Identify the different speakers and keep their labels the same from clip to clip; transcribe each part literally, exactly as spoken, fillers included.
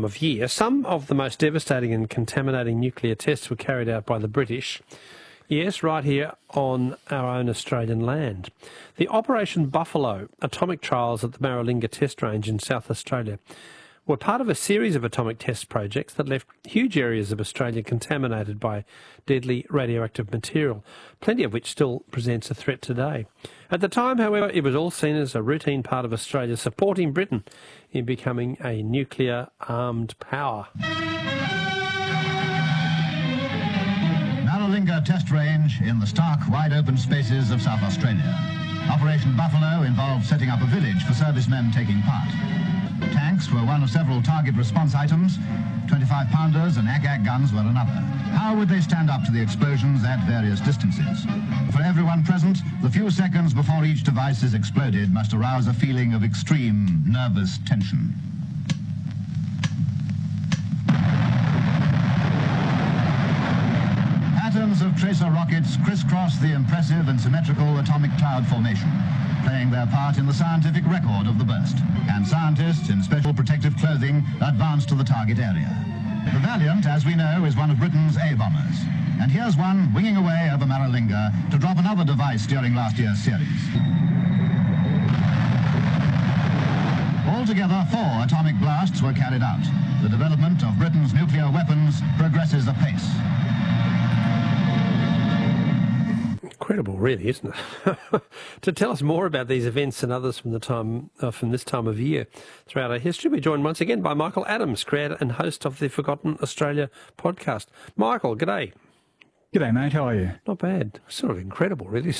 Speaker 1: time of year, some of the most devastating and contaminating nuclear tests were carried out by the British. Yes, right here on our own Australian land. The Operation Buffalo atomic trials at the Maralinga Test Range in South Australia were part of a series of atomic test projects that left huge areas of Australia contaminated by deadly radioactive material, plenty of which still presents a threat today. At the time, however, it was all seen as a routine part of Australia supporting Britain in becoming a nuclear-armed power.
Speaker 2: Maralinga Test Range in the stark, wide-open spaces of South Australia. Operation Buffalo involved setting up a village for servicemen taking part. Tanks were one of several target response items. twenty-five pounders and A C A C guns were another. How would they stand up to the explosions at various distances? For everyone present, the few seconds before each device is exploded must arouse a feeling of extreme nervous tension. Patterns of tracer rockets crisscross the impressive and symmetrical atomic cloud formation, playing their part in the scientific record of the burst. And scientists in special protective clothing advance to the target area. The Valiant, as we know, is one of Britain's A-bombers. And here's one winging away over Maralinga to drop another device during last year's series. Altogether, four atomic blasts were carried out. The development of Britain's nuclear weapons progresses apace.
Speaker 1: Incredible, really, isn't it? To tell us more about these events and others from the time uh, from this time of year throughout our history, we're joined once again by Michael Adams, creator and host of the Forgotten Australia podcast. Michael, g'day.
Speaker 3: G'day, mate. How are you?
Speaker 1: Not bad. Sort of incredible, really.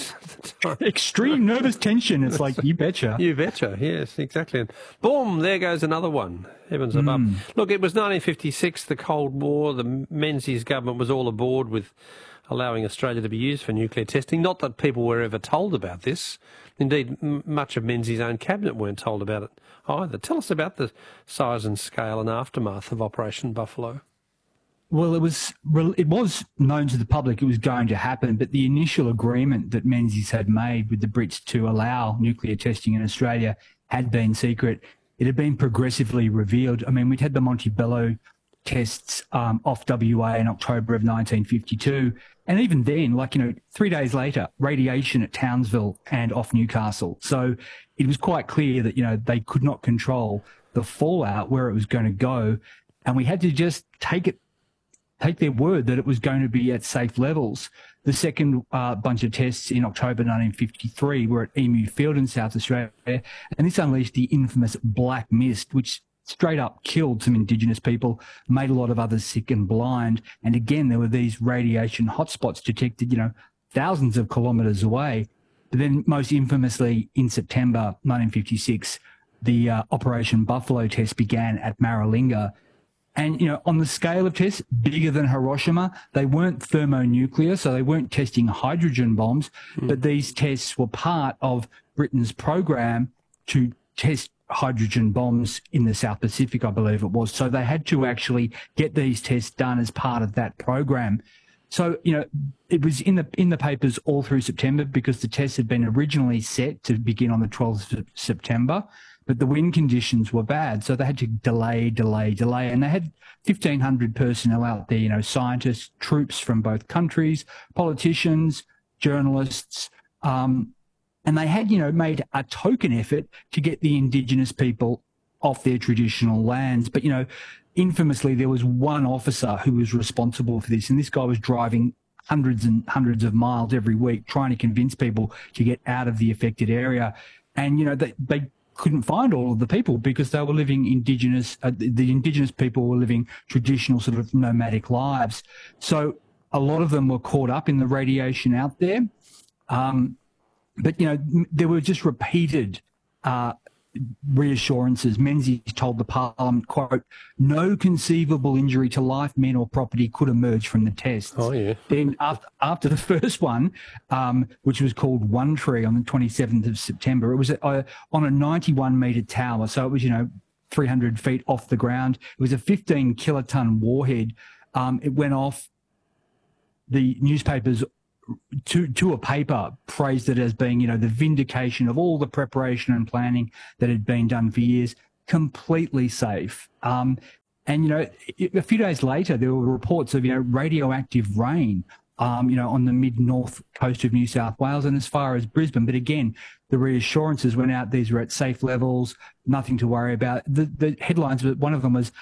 Speaker 3: Extreme nervous tension. It's like, you betcha.
Speaker 1: You betcha, yes, exactly. And boom, there goes another one. Heavens above.
Speaker 3: Mm.
Speaker 1: Look, it was nineteen fifty-six, the Cold War. The Menzies government was all aboard with allowing Australia to be used for nuclear testing. Not that people were ever told about this. Indeed, m- much of Menzies' own cabinet weren't told about it either. Tell us about the size and scale and aftermath of Operation Buffalo.
Speaker 3: Well, it was it was known to the public it was going to happen, but the initial agreement that Menzies had made with the Brits to allow nuclear testing in Australia had been secret. It had been progressively revealed. I mean, we'd had the Montebello tests um, off W A in October of nineteen fifty-two. And even then, like, you know, three days later, radiation at Townsville and off Newcastle. So it was quite clear that, you know, they could not control the fallout, where it was going to go. And we had to just take it, take their word that it was going to be at safe levels. The second uh, bunch of tests in October nineteen fifty-three were at Emu Field in South Australia. And this unleashed the infamous black mist, which straight up killed some Indigenous people, made a lot of others sick and blind. And again, there were these radiation hotspots detected, you know, thousands of kilometres away. But then most infamously in September nineteen fifty-six, the uh, Operation Buffalo test began at Maralinga. And, you know, on the scale of tests, bigger than Hiroshima, they weren't thermonuclear, so they weren't testing hydrogen bombs, mm. but these tests were part of Britain's program to test hydrogen bombs in the South Pacific, I believe it was. So they had to actually get these tests done as part of that program. So, you know, it was in the in the papers all through September because the tests had been originally set to begin on the twelfth of September, but the wind conditions were bad. So they had to delay, delay, delay. And they had fifteen hundred personnel out there, you know, scientists, troops from both countries, politicians, journalists, um, and they had, you know, made a token effort to get the Indigenous people off their traditional lands. But, you know, infamously, there was one officer who was responsible for this, and this guy was driving hundreds and hundreds of miles every week trying to convince people to get out of the affected area. And, you know, they, they couldn't find all of the people because they were living Indigenous, uh, the Indigenous people were living traditional sort of nomadic lives. So a lot of them were caught up in the radiation out there. Um, But, you know, there were just repeated uh, reassurances. Menzies told the Parliament, quote, no conceivable injury to life, men or property could emerge from the tests.
Speaker 1: Oh, yeah.
Speaker 3: Then after, after the first one, um, which was called One Tree on the twenty-seventh of September, it was uh, on a ninety-one metre tower. So it was, you know, three hundred feet off the ground. It was a fifteen kiloton warhead. Um, it went off. The newspapers To, to a paper praised it as being, you know, the vindication of all the preparation and planning that had been done for years, completely safe. Um, And, you know, a few days later, there were reports of, you know, radioactive rain, um, you know, on the mid-north coast of New South Wales and as far as Brisbane. But again, the reassurances went out. These were at safe levels, nothing to worry about. The, the headlines, one of them was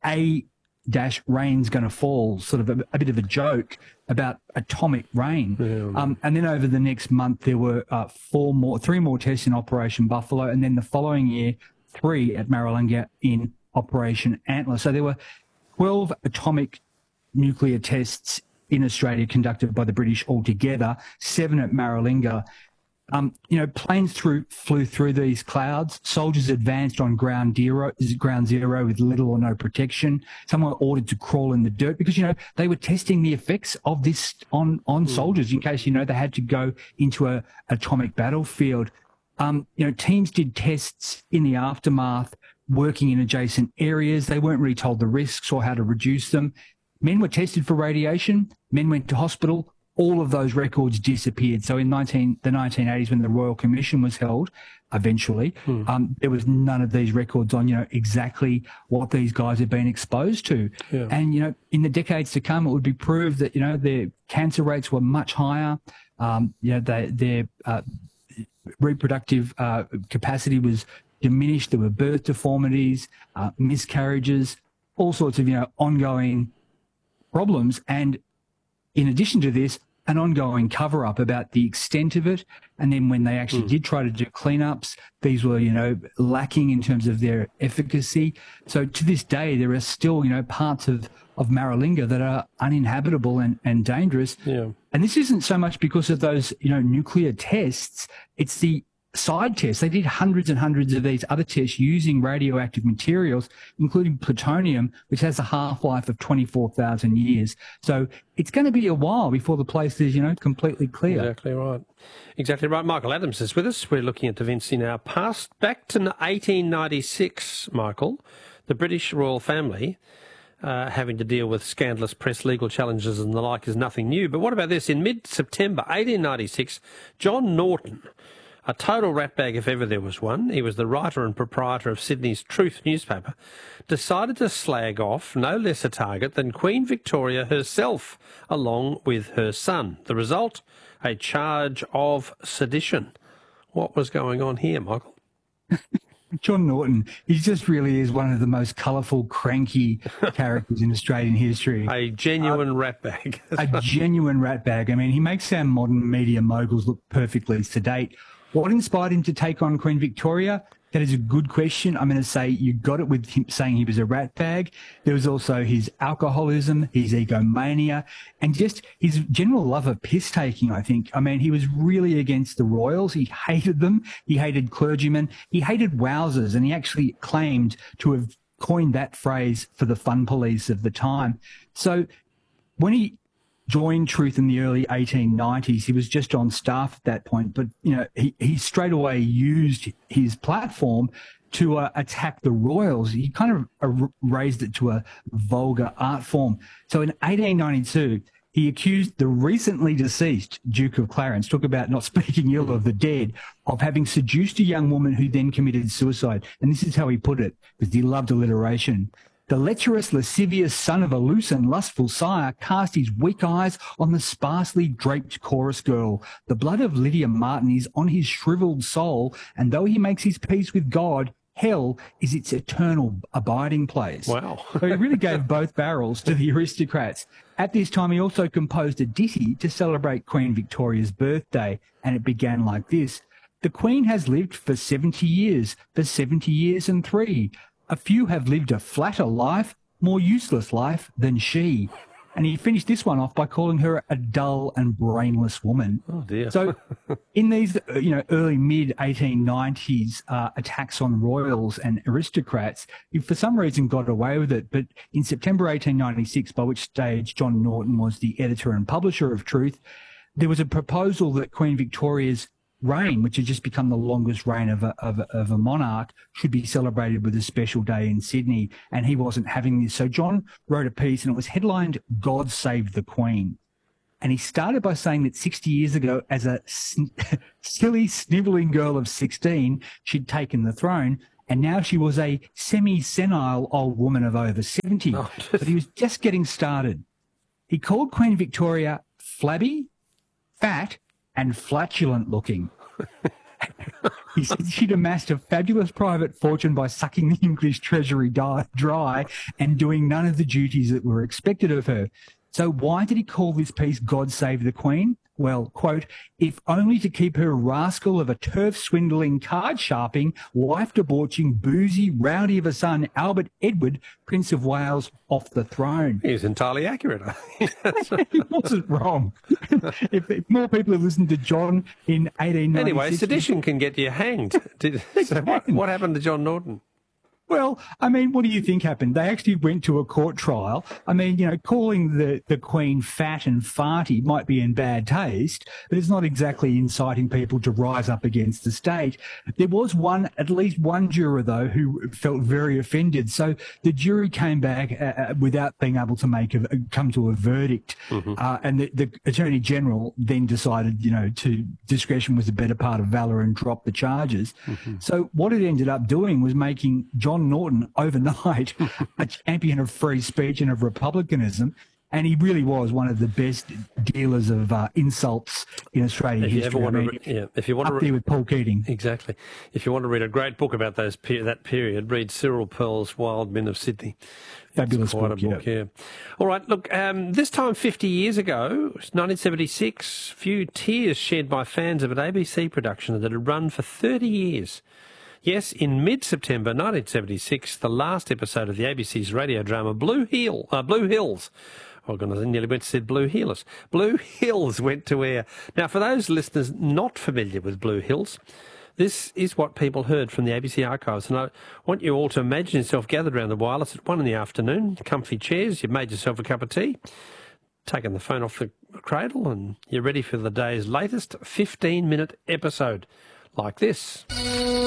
Speaker 3: A dash rain's going to fall, sort of a, a bit of a joke about atomic rain. Yeah. Um, and then over the next month, there were uh, four more, three more tests in Operation Buffalo. And then the following year, three at Maralinga in Operation Antler. So there were twelve atomic nuclear tests in Australia conducted by the British altogether, seven at Maralinga. Um, you know, planes through, flew through these clouds. Soldiers advanced on ground zero, ground zero with little or no protection. Some were ordered to crawl in the dirt because, you know, they were testing the effects of this on, on mm. soldiers in case, you know, they had to go into a atomic battlefield. Um, you know, teams did tests in the aftermath, working in adjacent areas. They weren't really told the risks or how to reduce them. Men were tested for radiation. Men went to hospital. All of those records disappeared. So in nineteen, the nineteen eighties, when the Royal Commission was held, eventually, hmm. um, there was none of these records on, you know, exactly what these guys had been exposed to. Yeah. And, you know, in the decades to come, it would be proved that, you know, their cancer rates were much higher. Um, you know, they, their uh, reproductive uh, capacity was diminished. There were birth deformities, uh, miscarriages, all sorts of, you know, ongoing problems. And in addition to this, an ongoing cover-up about the extent of it. And then when they actually mm. did try to do cleanups, these were, you know, lacking in terms of their efficacy. So to this day, there are still, you know, parts of, of Maralinga that are uninhabitable and, and dangerous. Yeah. And this isn't so much because of those, you know, nuclear tests. It's the side tests. They did hundreds and hundreds of these other tests using radioactive materials, including plutonium, which has a half-life of twenty-four thousand years. So it's going to be a while before the place is, you know, completely clear.
Speaker 1: Exactly right. Exactly right. Michael Adams is with us. We're looking at Da Vinci now. Past back to eighteen ninety-six, Michael, the British royal family uh, having to deal with scandalous press, legal challenges and the like is nothing new. But what about this? In mid-September eighteen ninety-six, John Norton, a total ratbag if ever there was one, he was the writer and proprietor of Sydney's Truth newspaper, decided to slag off no less a target than Queen Victoria herself, along with her son. The result, a charge of sedition. What was going on here, Michael?
Speaker 3: John Norton, he just really is one of the most colourful, cranky characters in Australian history.
Speaker 1: A genuine uh, ratbag.
Speaker 3: A genuine ratbag. I mean, he makes our modern media moguls look perfectly sedate. What inspired him to take on Queen Victoria? That is a good question. I'm going to say you got it with him saying he was a ratbag. There was also his alcoholism, his egomania, and just his general love of piss-taking, I think. I mean, he was really against the royals. He hated them. He hated clergymen. He hated wowsers, and he actually claimed to have coined that phrase for the fun police of the time. So when he joined Truth in the early eighteen nineties. He was just on staff at that point, but you know he, he straight away used his platform to uh, attack the royals. He kind of uh, raised it to a vulgar art form. So in eighteen ninety-two, he accused the recently deceased Duke of Clarence, talk about not speaking ill of the dead, of having seduced a young woman who then committed suicide. And this is how he put it, because he loved alliteration. The lecherous, lascivious son of a loose and lustful sire cast his weak eyes on the sparsely draped chorus girl. The blood of Lydia Martin is on his shriveled soul, and though he makes his peace with God, hell is its eternal abiding place.
Speaker 1: Wow.
Speaker 3: So he really gave both barrels to the aristocrats. At this time, he also composed a ditty to celebrate Queen Victoria's birthday, and it began like this. The Queen has lived for seventy years, for seventy years and three. A few have lived a flatter life, more useless life than she. And he finished this one off by calling her a dull and brainless woman.
Speaker 1: Oh, dear.
Speaker 3: So in these, you know, early mid eighteen nineties uh, attacks on royals and aristocrats, he for some reason got away with it. But in September eighteen ninety-six, by which stage John Norton was the editor and publisher of Truth, there was a proposal that Queen Victoria's reign, which had just become the longest reign of a, of, a, of a monarch, should be celebrated with a special day in Sydney, and he wasn't having this. So John wrote a piece, and it was headlined, God Save the Queen. And he started by saying that sixty years ago, as a sn- silly, snivelling girl of sixteen, she'd taken the throne, and now she was a semi-senile old woman of over seventy.
Speaker 1: Oh,
Speaker 3: but he was just getting started. He called Queen Victoria flabby, fat, and flatulent looking. He said she'd amassed a fabulous private fortune by sucking the English treasury di- dry and doing none of the duties that were expected of her. So why did he call this piece God Save the Queen? Well, quote, if only to keep her rascal of a turf-swindling, card-sharping, wife-debauching, boozy, rowdy of a son, Albert Edward, Prince of Wales, off the throne.
Speaker 1: He was entirely accurate.
Speaker 3: He wasn't wrong. if, if more people had listened to John in eighteen ninety-six...
Speaker 1: Anyway, sedition can get you hanged. Did, so what, what happened to John Norton?
Speaker 3: Well, I mean, what do you think happened? They actually went to a court trial. I mean, you know, calling the, the Queen fat and farty might be in bad taste, but it's not exactly inciting people to rise up against the state. There was one, at least one juror, though, who felt very offended. So the jury came back uh, without being able to make a, come to a verdict. Mm-hmm. Uh, and the, the Attorney General then decided, you know, to discretion was the better part of valour and dropped the charges. Mm-hmm. So what it ended up doing was making John Norton overnight a champion of free speech and of republicanism, and he really was one of the best dealers of uh, insults in Australian
Speaker 1: if you
Speaker 3: history.
Speaker 1: Ever want
Speaker 3: I mean,
Speaker 1: to re- yeah, if you want
Speaker 3: up
Speaker 1: to re-
Speaker 3: there with Paul Keating.
Speaker 1: Exactly. If you want to read a great book about those per- that period, read Cyril Pearl's Wild Men of Sydney.
Speaker 3: Fabulous
Speaker 1: quite
Speaker 3: book,
Speaker 1: a book, yeah. yeah. All right, look, um, this time fifty years ago, it was nineteen seventy-six, few tears shed by fans of an A B C production that had run for thirty years. Yes, in mid-September nineteen seventy-six, the last episode of the A B C's radio drama Blue Hill, uh, Blue Hills. Oh, goodness, I nearly went to say Blue Heelers. Blue Hills went to air. Now, for those listeners not familiar with Blue Hills, this is what people heard from the A B C archives. And I want you all to imagine yourself gathered around the wireless at one in the afternoon, comfy chairs, you've made yourself a cup of tea, taken the phone off the cradle, and you're ready for the day's latest fifteen-minute episode like this.